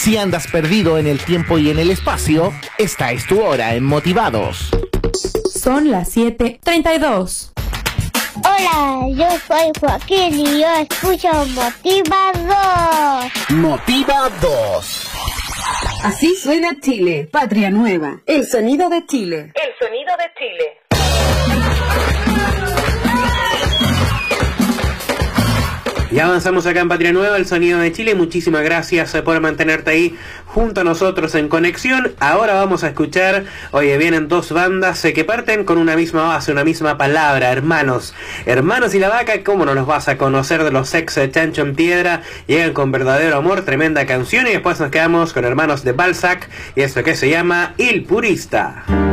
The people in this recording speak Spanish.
Si andas perdido en el tiempo y en el espacio, esta es tu hora en Motivados. Son las 7:32. Hola, yo soy Joaquín y yo escucho Motivados. Motivados. Así suena Chile, patria nueva. El sonido de Chile. El sonido de Chile. Ya avanzamos acá en Patria Nueva, el sonido de Chile. Muchísimas gracias por mantenerte ahí junto a nosotros en conexión. Ahora vamos a escuchar, oye, vienen dos bandas que parten con una misma base, una misma palabra, hermanos. Hermanos y la Vaca, ¿cómo no los vas a conocer de los ex Chancho en Piedra? Llegan con Verdadero Amor, tremenda canción, y después nos quedamos con Hermanos de Balzac y esto que se llama Il Purista.